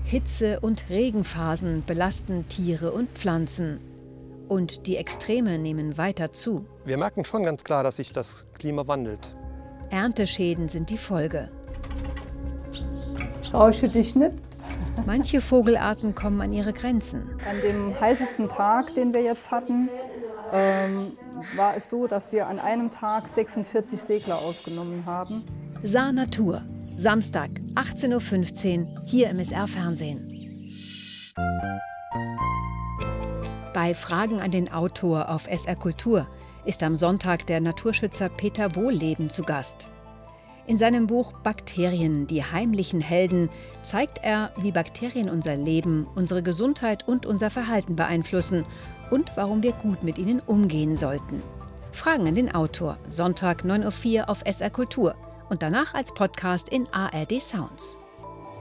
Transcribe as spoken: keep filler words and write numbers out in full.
Hitze- und Regenphasen belasten Tiere und Pflanzen. Und die Extreme nehmen weiter zu. Wir merken schon ganz klar, dass sich das Klima wandelt. Ernteschäden sind die Folge. Rausche dich nicht. Manche Vogelarten kommen an ihre Grenzen. An dem heißesten Tag, den wir jetzt hatten, ähm, war es so, dass wir an einem Tag sechsundvierzig Segler aufgenommen haben. Saar Natur, Samstag, achtzehn Uhr fünfzehn, hier im S R-Fernsehen. Bei Fragen an den Autor auf S R Kultur ist am Sonntag der Naturschützer Peter Wohlleben zu Gast. In seinem Buch Bakterien, die heimlichen Helden, zeigt er, wie Bakterien unser Leben, unsere Gesundheit und unser Verhalten beeinflussen und warum wir gut mit ihnen umgehen sollten. Fragen an den Autor, Sonntag neun Uhr vier auf S R Kultur und danach als Podcast in A R D Sounds.